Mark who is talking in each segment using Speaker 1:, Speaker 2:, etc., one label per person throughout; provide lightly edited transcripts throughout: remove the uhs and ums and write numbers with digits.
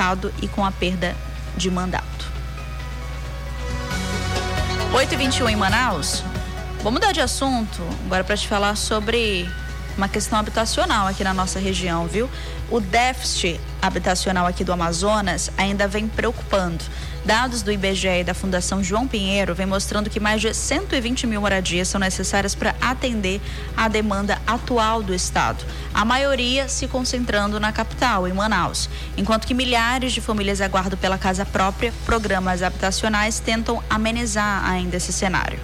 Speaker 1: cassado e com a perda de mandato. 8h21 em Manaus. Vou mudar de assunto agora para te falar sobre uma questão habitacional aqui na nossa região, viu? O déficit habitacional aqui do Amazonas ainda vem preocupando. Dados do IBGE e da Fundação João Pinheiro vêm mostrando que mais de 120 mil moradias são necessárias para atender à demanda atual do estado. A maioria se concentrando na capital, em Manaus. Enquanto que milhares de famílias aguardam pela casa própria, programas habitacionais tentam amenizar ainda esse cenário.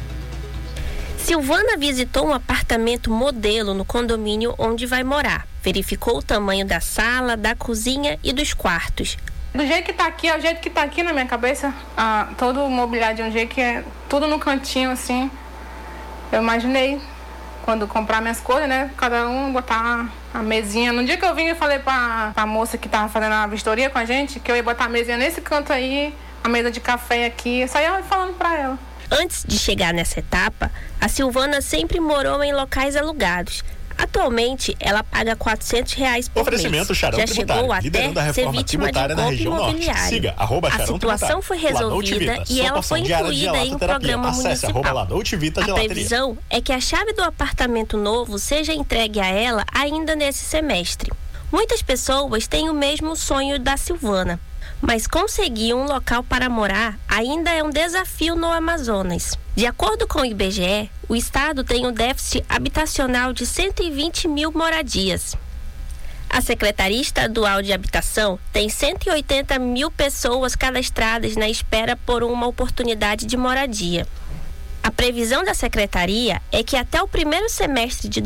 Speaker 2: Silvana visitou um apartamento modelo no condomínio onde vai morar. Verificou o tamanho da sala, da cozinha e dos quartos.
Speaker 3: Do jeito que tá aqui, é o jeito que tá aqui na minha cabeça. Todo o mobiliário de um jeito que é tudo no cantinho, assim. Eu imaginei, quando comprar minhas coisas, né? Cada um botar a mesinha. No dia que eu vim, eu falei pra moça que tava fazendo a vistoria com a gente, que eu ia botar a mesinha nesse canto aí, a mesa de café aqui. Eu só ia falando pra ela.
Speaker 2: Antes de chegar nessa etapa, a Silvana sempre morou em locais alugados. Atualmente, ela paga R$400 por mês. Já chegou até ser vítima de um golpe imobiliário. A situação foi resolvida e ela foi incluída em um programa municipal. A previsão é que a chave do apartamento novo seja entregue a ela ainda nesse semestre. Muitas pessoas têm o mesmo sonho da Silvana, mas conseguir um local para morar ainda é um desafio no Amazonas. De acordo com o IBGE, o estado tem um déficit habitacional de 120 mil moradias. A Secretaria Estadual de Habitação tem 180 mil pessoas cadastradas na espera por uma oportunidade de moradia. A previsão da Secretaria é que até o primeiro semestre de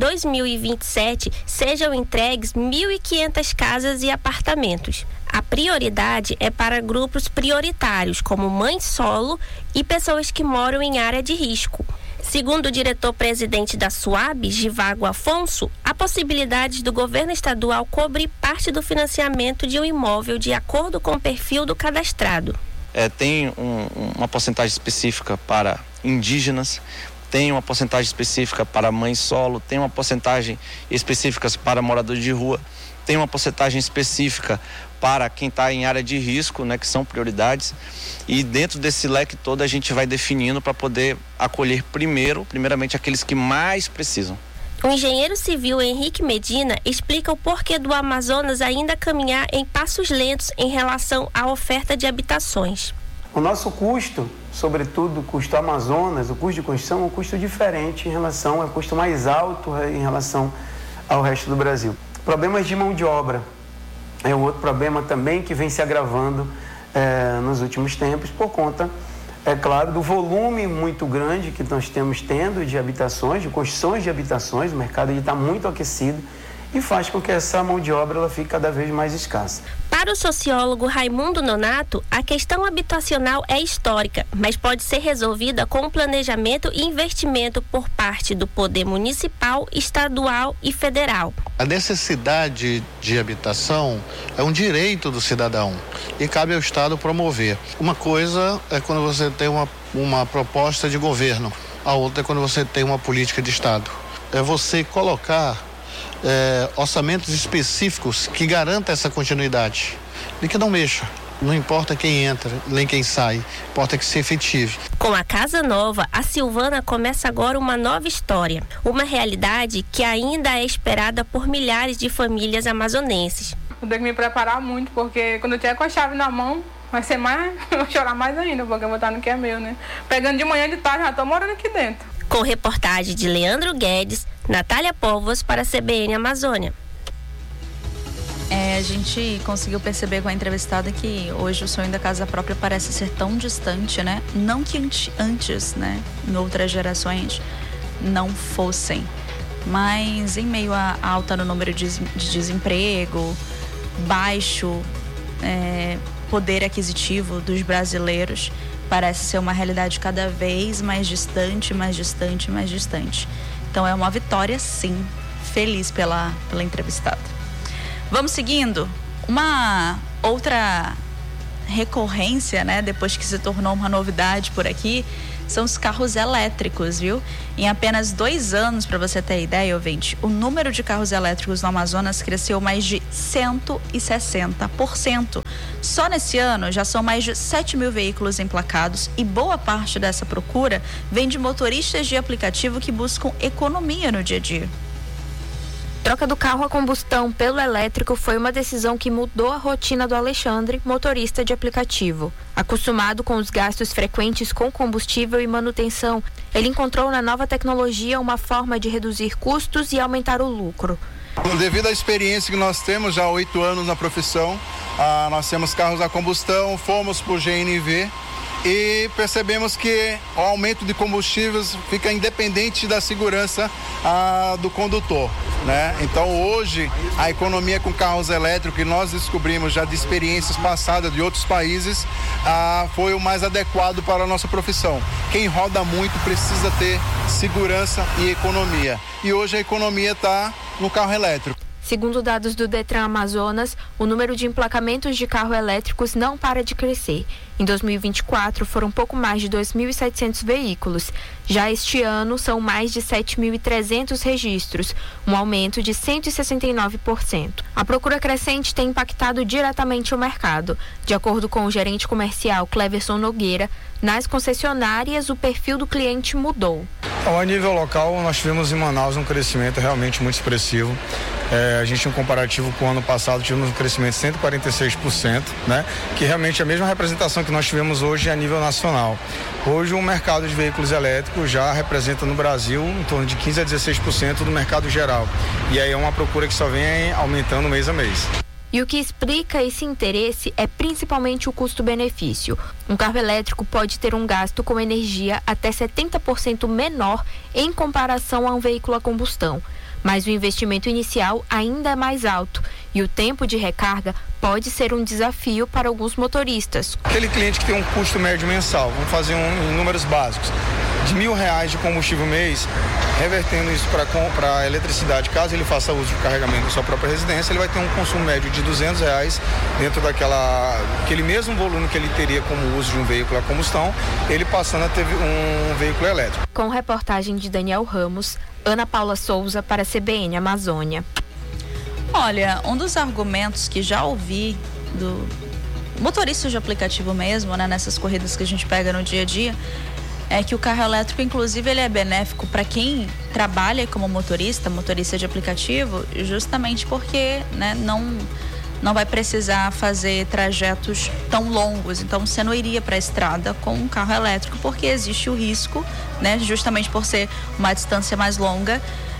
Speaker 2: 2027 sejam entregues 1.500 casas e apartamentos. A prioridade é para grupos prioritários, como mães solo e pessoas que moram em área de risco. Segundo o diretor-presidente da SUAB, Givago Afonso, há possibilidades do governo estadual cobrir parte do financiamento de um imóvel de acordo com o perfil do cadastrado.
Speaker 4: Tem uma porcentagem específica para indígenas, tem uma porcentagem específica para mães solo, tem uma porcentagem específica para moradores de rua, tem uma porcentagem específica para quem está em área de risco, né, que são prioridades, e dentro desse leque todo a gente vai definindo para poder acolher primeiramente aqueles que mais precisam.
Speaker 2: O engenheiro civil Henrique Medina explica o porquê do Amazonas ainda caminhar em passos lentos em relação à oferta de habitações.
Speaker 5: O nosso custo, sobretudo o custo Amazonas, o custo de construção é um custo diferente é um custo mais alto em relação ao resto do Brasil. Problemas de mão de obra é um outro problema também que vem se agravando nos últimos tempos por conta, é claro, do volume muito grande que nós tendo de habitações, de construções de habitações. O mercado está muito aquecido e faz com que essa mão de obra ela fique cada vez mais escassa.
Speaker 2: Para o sociólogo Raimundo Nonato, a questão habitacional é histórica, mas pode ser resolvida com planejamento e investimento por parte do poder municipal, estadual e federal.
Speaker 6: A necessidade de habitação é um direito do cidadão e cabe ao Estado promover. Uma coisa é quando você tem uma proposta de governo, a outra é quando você tem uma política de Estado. É você colocar orçamentos específicos que garantam essa continuidade e que não mexa. Não importa quem entra, nem quem sai, importa que se efetive.
Speaker 2: Com a casa nova, a Silvana começa agora uma nova história. Uma realidade que ainda é esperada por milhares de famílias amazonenses.
Speaker 3: Eu tenho que me preparar muito, porque quando eu tiver com a chave na mão, vai ser mais, eu vou chorar mais ainda, porque eu vou estar no que é meu, né? Pegando de manhã e de tarde, já tô morando aqui dentro.
Speaker 2: Com reportagem de Leandro Guedes, Natália Povos para a CBN Amazônia.
Speaker 1: A gente conseguiu perceber com a entrevistada que hoje o sonho da casa própria parece ser tão distante, né? Não que antes, né, em outras gerações, não fossem. Mas em meio à alta no número de desemprego, baixo poder aquisitivo dos brasileiros, parece ser uma realidade cada vez mais distante, mais distante, mais distante. Então é uma vitória, sim. Feliz pela entrevistada. Vamos seguindo. Uma outra recorrência, né, depois que se tornou uma novidade por aqui, são os carros elétricos, viu? Em apenas 2 anos, para você ter ideia, ouvinte, o número de carros elétricos no Amazonas cresceu mais de 160%. Só nesse ano já são mais de 7 mil veículos emplacados e boa parte dessa procura vem de motoristas de aplicativo que buscam economia no dia a dia.
Speaker 2: Troca do carro a combustão pelo elétrico foi uma decisão que mudou a rotina do Alexandre, motorista de aplicativo. Acostumado com os gastos frequentes com combustível e manutenção, ele encontrou na nova tecnologia uma forma de reduzir custos e aumentar o lucro.
Speaker 7: Devido à experiência que nós temos, já há 8 anos na profissão, nós temos carros a combustão, fomos para o GNV e percebemos que o aumento de combustíveis fica independente da segurança do condutor, né? Então hoje a economia com carros elétricos que nós descobrimos já de experiências passadas de outros países foi o mais adequado para a nossa profissão. Quem roda muito precisa ter segurança e economia, e hoje a economia está no carro elétrico.
Speaker 2: Segundo dados do Detran Amazonas, o número de emplacamentos de carros elétricos não para de crescer. Em 2024, foram pouco mais de 2.700 veículos. Já este ano, são mais de 7.300 registros, um aumento de 169%. A procura crescente tem impactado diretamente o mercado. De acordo com o gerente comercial Cleverson Nogueira, nas concessionárias, o perfil do cliente mudou.
Speaker 8: A nível local, nós tivemos em Manaus um crescimento realmente muito expressivo. A gente, em comparativo com o ano passado, tivemos um crescimento de 146%, né? Que realmente é a mesma representação que nós tivemos hoje a nível nacional. Hoje, o mercado de veículos elétricos já representa no Brasil em torno de 15% a 16% do mercado geral. E aí é uma procura que só vem aumentando mês a mês.
Speaker 2: E o que explica esse interesse é principalmente o custo-benefício. Um carro elétrico pode ter um gasto com energia até 70% menor em comparação a um veículo a combustão. Mas o investimento inicial ainda é mais alto e o tempo de recarga pode ser um desafio para alguns motoristas.
Speaker 8: Aquele cliente que tem um custo médio mensal, vamos fazer em números básicos, de R$1.000 de combustível mês, revertendo isso para a eletricidade, caso ele faça uso de carregamento da sua própria residência, ele vai ter um consumo médio de R$200 dentro aquele mesmo volume que ele teria como uso de um veículo a combustão, ele passando a ter um veículo elétrico.
Speaker 2: Com reportagem de Daniel Ramos, Ana Paula Souza para a CBN Amazônia.
Speaker 1: Olha, um dos argumentos que já ouvi do motorista de aplicativo mesmo, né, nessas corridas que a gente pega no dia a dia, é que o carro elétrico, inclusive, ele é benéfico para quem trabalha como motorista de aplicativo, justamente porque, né, não vai precisar fazer trajetos tão longos. Então, você não iria para a estrada com um carro elétrico, porque existe o risco, né, justamente por ser uma distância mais longa,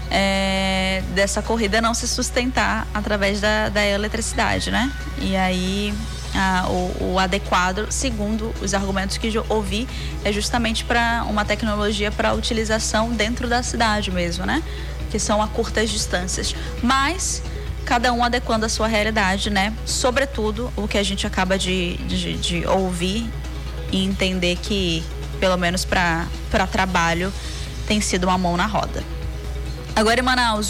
Speaker 1: dessa corrida não se sustentar através da eletricidade, né? E aí o adequado, segundo os argumentos que eu ouvi, é justamente para uma tecnologia para utilização dentro da cidade mesmo, né? Que são a curtas distâncias. Mas cada um adequando a sua realidade, né? Sobretudo o que a gente acaba de ouvir e entender que, pelo menos para trabalho, tem sido uma mão na roda. Agora em Manaus,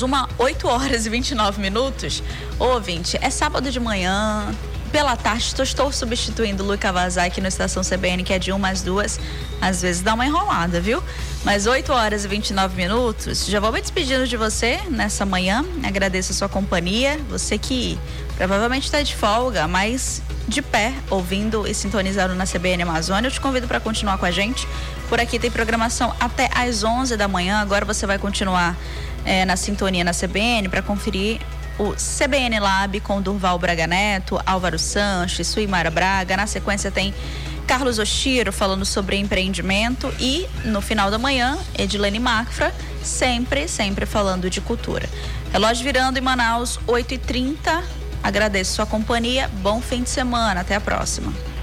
Speaker 1: 8h29. Ouvinte, é sábado de manhã, pela tarde, estou substituindo o Luiz Kawasaki na estação CBN, que é de 1 às 2. Às vezes dá uma enrolada, viu? Mas 8h29, já vou me despedindo de você nessa manhã. Agradeço a sua companhia, você que provavelmente está de folga, mas de pé, ouvindo e sintonizado na CBN Amazônia. Eu te convido para continuar com a gente. Por aqui tem programação até às 11 da manhã. Agora você vai continuar na sintonia na CBN para conferir o CBN Lab com Durval Braga Neto, Álvaro Sanches, Suimara Braga. Na sequência tem Carlos Oshiro falando sobre empreendimento e no final da manhã, Edilene Mafra, sempre falando de cultura. Relógio virando em Manaus, 8h30. Agradeço sua companhia, bom fim de semana, até a próxima.